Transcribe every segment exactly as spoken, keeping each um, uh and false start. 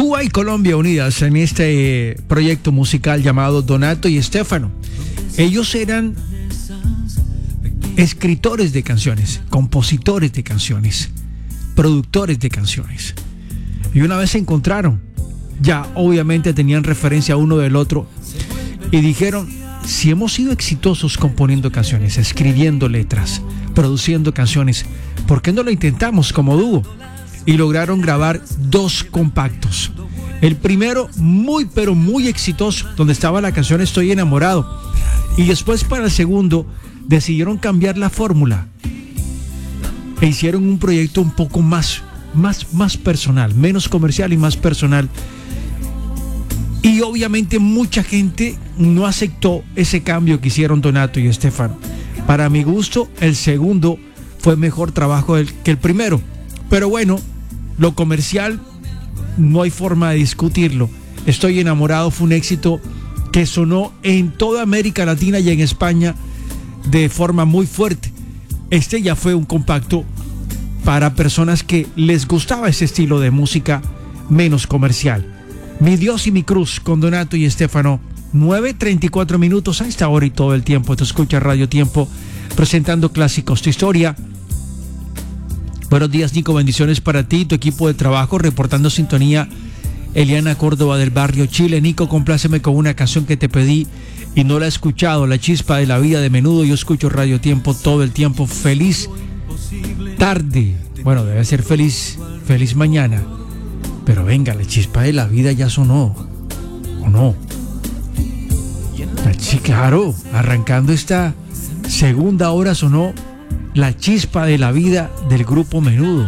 Cuba y Colombia unidas en este proyecto musical llamado Donato y Estefano. Ellos eran escritores de canciones, compositores de canciones, productores de canciones. Y una vez se encontraron, ya obviamente tenían referencia uno del otro y dijeron: si hemos sido exitosos componiendo canciones, escribiendo letras, produciendo canciones, ¿por qué no lo intentamos como dúo? Y lograron grabar dos compactos. El primero muy pero muy exitoso, donde estaba la canción Estoy enamorado. Y después, para el segundo, decidieron cambiar la fórmula e hicieron un proyecto un poco más, más, más personal, menos comercial y más personal. Y obviamente mucha gente no aceptó ese cambio que hicieron Donato y Estefano. Para mi gusto, el segundo fue mejor trabajo que el primero. Pero bueno, lo comercial no hay forma de discutirlo. Estoy enamorado fue un éxito que sonó en toda América Latina y en España de forma muy fuerte. Este ya fue un compacto para personas que les gustaba ese estilo de música menos comercial. Mi Dios y mi cruz con Donato y Estefano. nueve treinta y cuatro minutos a esta hora y todo el tiempo. Te escucha Radio Tiempo presentando clásicos de historia. Buenos días, Nico, bendiciones para ti y tu equipo de trabajo. Reportando sintonía, Eliana Córdoba del barrio Chile. Nico, compláceme con una canción que te pedí y no la he escuchado, La Chispa de la Vida de Menudo. Yo escucho Radio Tiempo todo el tiempo. Feliz tarde. Bueno, debe ser feliz, feliz mañana. Pero venga, La Chispa de la Vida ya sonó, ¿o no? Sí, claro, arrancando esta segunda hora sonó La Chispa de la Vida del grupo Menudo.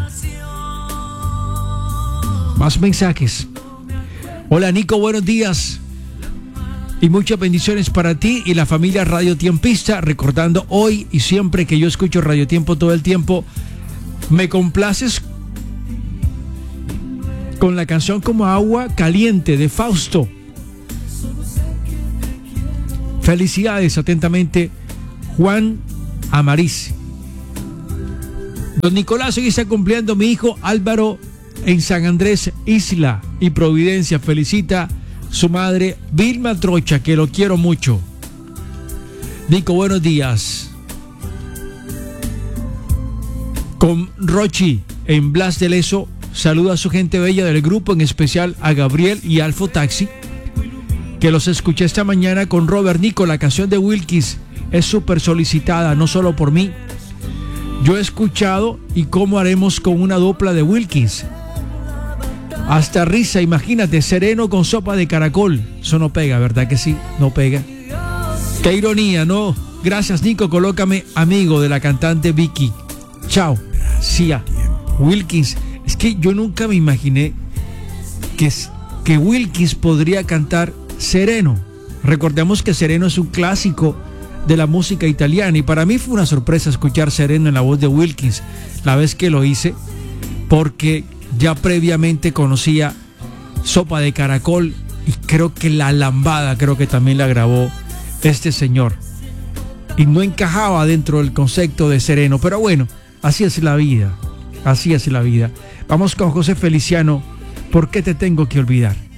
Más mensajes. Hola, Nico, buenos días y muchas bendiciones para ti y la familia Radio Tiempista. Recordando hoy y siempre que yo escucho Radio Tiempo todo el tiempo, me complaces con la canción Como Agua Caliente de Fausto. Felicidades, atentamente, Juan Amariz. Don Nicolás, hoy está cumpliendo mi hijo Álvaro en San Andrés Isla y Providencia. Felicita su madre Vilma Trocha, que lo quiero mucho. Nico, buenos días. Con Rochi en Blas de Leso, saluda a su gente bella del grupo, en especial a Gabriel y Alfo Taxi, que los escuché esta mañana con Robert. Nico, la canción de Wilkins es súper solicitada, no solo por mí. Yo he escuchado y cómo haremos con una dupla de Wilkins. Hasta risa, imagínate, Sereno con Sopa de Caracol. Eso no pega, ¿verdad que sí? No pega. Qué ironía, ¿no? Gracias, Nico, colócame amigo de la cantante Vicky. Chao. Gracias. Wilkins, es que yo nunca me imaginé que, que Wilkins podría cantar Sereno. Recordemos que Sereno es un clásico de la música italiana y para mí fue una sorpresa escuchar Sereno en la voz de Wilkins la vez que lo hice, porque ya previamente conocía Sopa de Caracol y creo que La Lambada creo que también la grabó este señor y no encajaba dentro del concepto de Sereno, pero bueno, así es la vida, así es la vida. Vamos con José Feliciano, ¿por qué te tengo que olvidar?